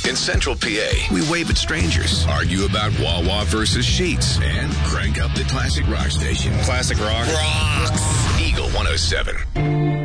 In Central PA, we wave at strangers, argue about Wawa versus Sheets, and crank up the classic rock station. Classic rock. Rocks! Eagle 107.